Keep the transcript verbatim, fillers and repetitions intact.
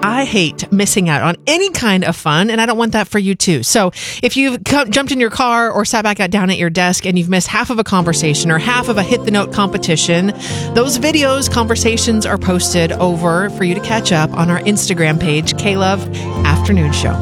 I hate missing out on any kind of fun, and I don't want that for you too. So if you've come, jumped in your car or sat back down at your desk and you've missed half of a conversation or half of a hit the note competition, those videos, conversations are posted over for you to catch up on our Instagram page, K-Love Afternoon Show.